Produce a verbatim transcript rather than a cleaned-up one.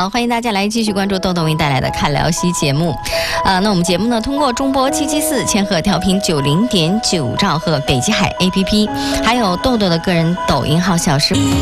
好，欢迎大家来继续关注豆豆为你带来的看辽西节目。呃，那我们节目呢，通过中波七七四千赫调频九零点九兆赫北极海 A P P， 还有豆豆的个人抖音号小视频。